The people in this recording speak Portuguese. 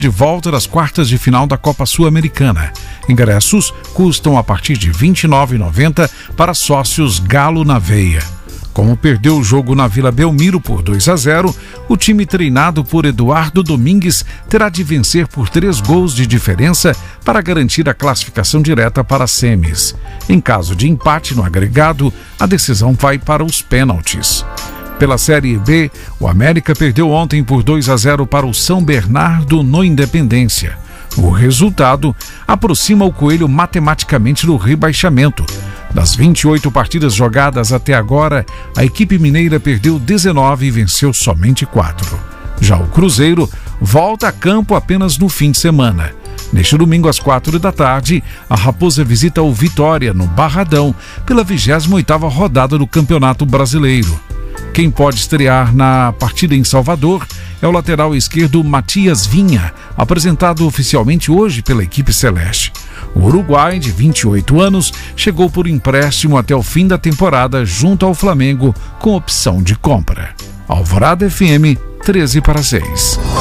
de volta das quartas de final da Copa Sul-Americana. Ingressos custam a partir de R$ 29,90 para sócios Galo na Veia. Como perdeu o jogo na Vila Belmiro por 2-0, o time treinado por Eduardo Domingues terá de vencer por 3 gols de diferença para garantir a classificação direta para as semis. Em caso de empate no agregado, a decisão vai para os pênaltis. Pela Série B, o América perdeu ontem por 2-0 para o São Bernardo no Independência. O resultado aproxima o Coelho matematicamente do rebaixamento. Das 28 partidas jogadas até agora, a equipe mineira perdeu 19 e venceu somente 4. Já o Cruzeiro volta a campo apenas no fim de semana. Neste domingo, às 4 da tarde, a Raposa visita o Vitória, no Barradão, pela 28ª rodada do Campeonato Brasileiro. Quem pode estrear na partida em Salvador é o lateral esquerdo Matias Vinha, apresentado oficialmente hoje pela equipe celeste. O uruguai, de 28 anos, chegou por empréstimo até o fim da temporada junto ao Flamengo, com opção de compra. Alvorada FM, 13 para 6.